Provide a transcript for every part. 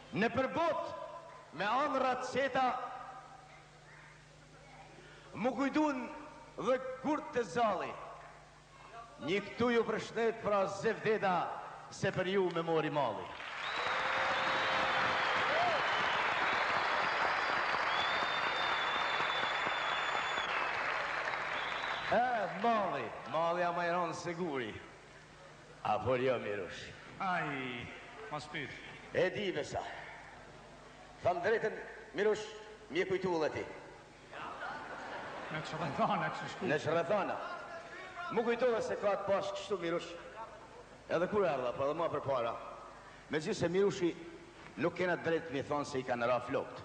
Në përbot me andrat seta mu kujdun dhe gurt të zali. Një këtu ju përshnet pra zevdeda se për ju me mori mali. Mali a majron siguri. Apo jo, Mirush? Ai, mas pyt. E di besa. Thamë drejten, Mirush, mi e kujtu dhe ti. Në Shërethana që shku. Në Shërethana. Mu kujtu dhe se ka të pas kështu, Mirush. Edhe kur erdha, pa dhe ma për para. Me gjithë se Mirushi nuk kena drejt mi thonë se i ka në ra flokt.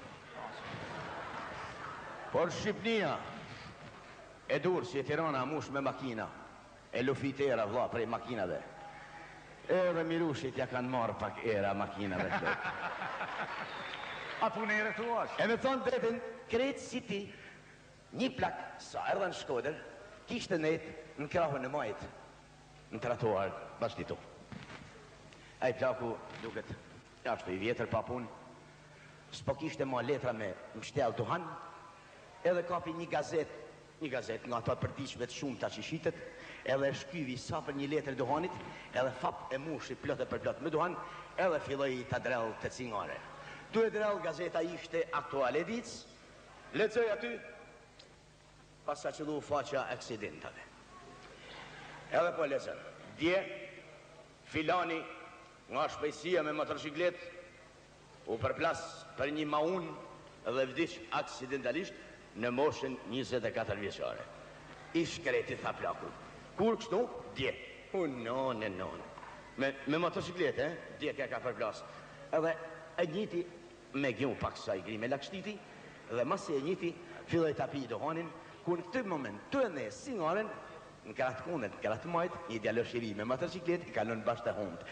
Por Shqipnia e dur si e Tirana mush me makina, e lufit era vla prej makinave. Edhe Mirushit ja kanë marrë pak era makinave flok. A punë ere të uash? E me thonë drejten, krejtë si ti, një plak, sa erdhe në Shkoder, kishtë net në krahën e majt, në tratuar bashkëtu. Ai plaku duket, ashtu i vjetër pa punë, s'po kishte ma letra me mshtel duhan, edhe kapi një gazet nga ato përdiqme të shumë të që shitet, edhe shkyvi sa për një letër duhanit, edhe fap e mushi plot e për plot me duhan, edhe filloi të drell të cingare. Tu e drell gazeta ishte Aktuale Dic, lexoj aty, pasa që du faqa aksidentave. Edhe po lexon, dje, filani nga shpejtësia me motorciklet, u përplas për një maun dhe vdiq aksidentalisht, në moshën 24 vjeqare. I shkreti, tha plaku. Kur kështu? Dje. None. Me motociklet, dje ka përplas. Edhe e njiti me gjumë pak sa i gri me lakshtiti, dhe masi e njiti filloj të api i dohanin, kur në këtë moment të e ne singaren, në kratë kundet, në kratë majt, një djallëshiri me motociklet i kalon bashkë të hundë.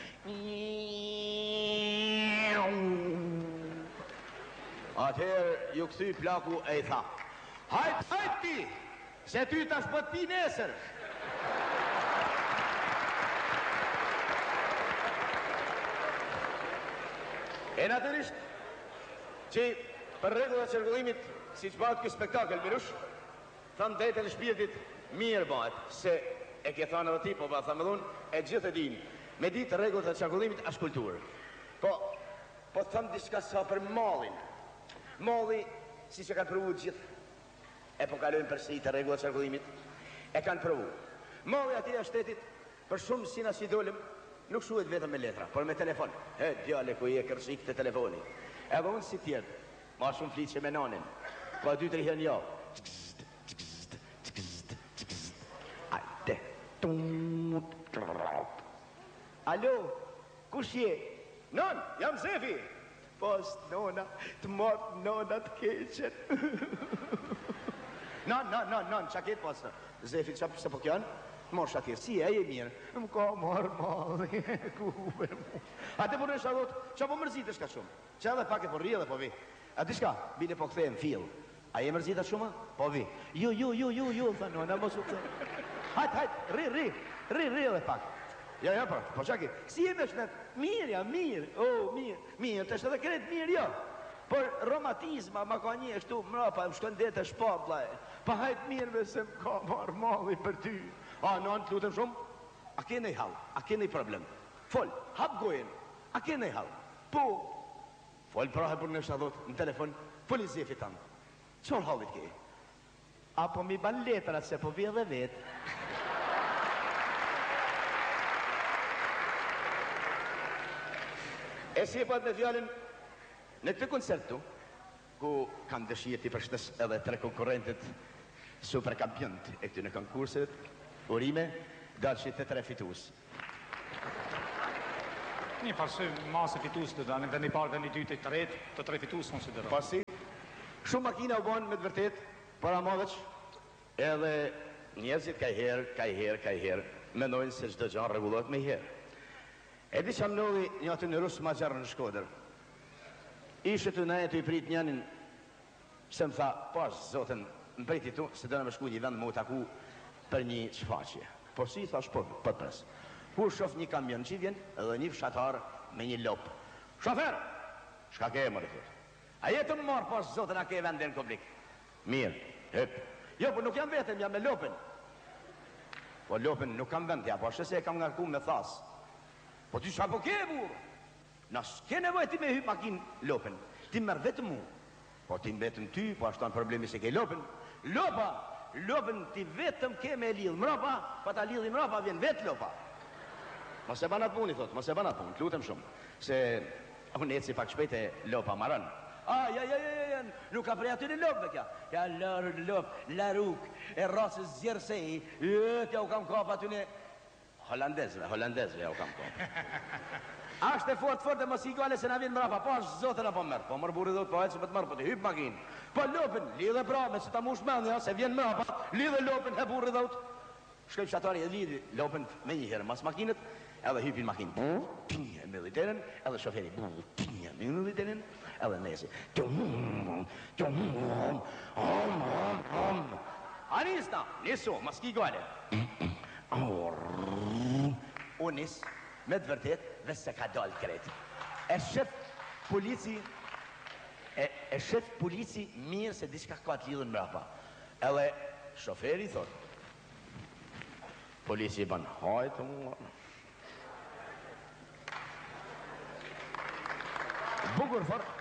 Atëherë ju këthy plaku e i tha, hajt ti, se ty tash po ti nesër. E natyrisht që për rregullat e qarkullimit, si që bëhet ky spektakel, Mirush, thamë drejtën e shpirtit mirë bëhet, se e ke thënë edhe ti, po ba thamë dhun, e gjithë e din, me ditë rregullat e qarkullimit as kulturë. Po thamë diçka sa për mallin. Malli, si që kanë provu gjithë, e po kalojnë përsi të rregullat e qarkullimit, e kanë provu. Malli ati e shtetit, për shumë sina si dolim, nuk shuhet vetëm me letra, por me telefon. Djale ku i e kërshik të telefoni. Edhe unë si tjertë, ma shumë flitë që me nanin, po 2-3 herë jo. Ajde. Alo, kush je? Non, jam Zefi. Post, nona, të morë nona të keqen. Non, qaket postë. Zefi, që se po kjanë? Morë shakir, si e mirë. Më ka morë malli, kube mu. A te përnë shadot, që po mërzit është ka shumë? Që edhe pak e po rri edhe po vi. A di shka, bine po këthejmë fil. A je mërzit atë shumë? Po vi. Jo, tha nona, mos u këthejmë. Hajt, ri edhe pak. Ja, po qaki, si e me shnet, mirë, mirë, të është edhe kretë mirë, jo. Por romatizma, ma ka një eshtu mrapa, më shkën dete shpat, pa hajt mirëve se më ka marë malli për ty. A, non, të lutëm shumë, a kene i hal, a kene i problem. Fol, hap gojen, a kene i hal. Po, fol prahe për në shadot, në telefon, fol i Zefi tanë. Qor halit ke? Apo mi ban letrat se po vje dhe vetë. E si e pat me fjallin, në këtë koncertu, ku kanë dëshirë t'i përshëndes edhe 3 konkurrentet superkampionët e këty në konkurset, urime, dalë të 3 fitus. Një pasë masë fitus të danë, dhe një parë dhe një 2 të 3, të 3 fitus konsiderojnë. Pasi, shumë makina u banë me të vërtet, para madhëq, edhe njerëzit ka i herë, mendojnë se çdo gjë rregullohet me herë. E di që mnodhi një aty në Rusë ma gjarë në Shkodër. Ishte të nëjë të i prit njanin, se më tha, pas, zotën, më priti tu, se do në më shku një vend më u taku për një qfaqje. Po si, thash, po të pres. Kur shof një kamion që i vjen, edhe një fshatar me një lop. Shofer, Shka ke mërë, thot. A jetë më marë pas zotën a ke vendin publik. Mirë, hyp. Jo, po nuk jam vetëm, jam me lopën. Po lopën nuk kam vend, ja, po ashtë se e kam ngarku me thas. Po ty shka po ke, burë? Na s'ke nevoj ti me hyp makin lopën. Ti merë vetëm mu. Po ti vetëm ty, po ashtë tanë problemi se ke lopën. Lopën ti vetëm ke me lidhë mrapa, pa ta lidhë mrapa vjen vetë lopa. Mos e banat puni, thot, mos e banat puni, të lutem shumë. Se unë eci pak shpejt e lopa marën. Ja, nuk ka prej aty në lopë kja. Ja, laruk, e rrasës zjersej, ja u kam kap aty në Holandezve ja u kam kap. Ashtë e fort e mos i gale se na vjen mrapa, po ashtë zotën apo mërë. Po mërë buri dhot, po e që për të mërë, po të hypë makinë. Po lopën, lidhe prame, se ta mush mendja, se vjen mrapa, lidhe lopën, he buri dhot. Shkoj fshatari e lidhi lopën me një herë mas makinët, edhe hypin makinë. Tinja militerin, edhe shoferi. Tinja militerin, edhe nesi. Anisna, nisu, mas ki gale. Unë nis, me të vërtet, dhe se ka dalë kretë. E shef polici mirë se diçka ka të lidhën mrapa. Edhe shoferi thot, polici i ban, hajtë mu. Bukur fort.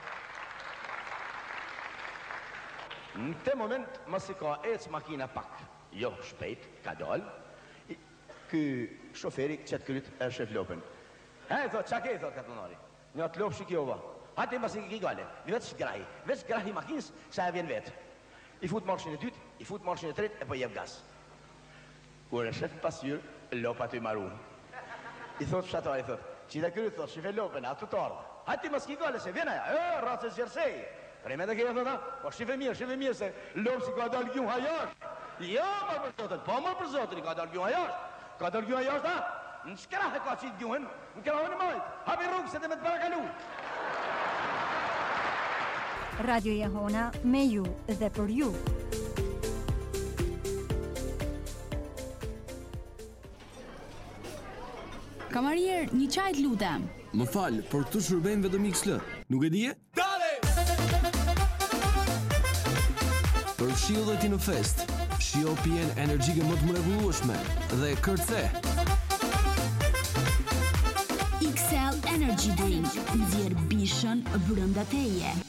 Në te moment, mësi ka ecë makina pak. Jo, shpejt, ka dalë. Ky shoferi qëtë kryt e shef lopën. Thot, qa ke, thot katonari? Një atë lopë shikjova. Hati mësi ki gale, një veç grahi makinës, sa e vjen vetë. I fut marshin e dytë, i fut marshin e tretë, e po jep gas. Kur e shef pasyrë, lopa të i maru. I thot fshatari, thot, qita kryt, thot, shife lopën, atë të ardhë. Hati mësi ki gale, se vjen aja, rrasës gjersej. Preme dhe keja, thot, po shife mirë, se lopë si ka dalë gjuha jashtë. Jo, më për zotën, po më për zotën, i ka dalë gjuha jashtë. Ka dalë gjuha jashtë, në shkrahe ka qitë gjuhën, në krahën e majtë, hapi rrugë se të me të parakalu. Radio Jehona me ju dhe për ju. Kamarier, një çaj lutem. Më fal, por këtu shërbejmë vetëm XL. Nuk e dije? Dale! Për shiellet në fest, shio pijen energjike më të mrekullueshme dhe kërce. XL Energy Drink, nxjerr bishën brenda teje.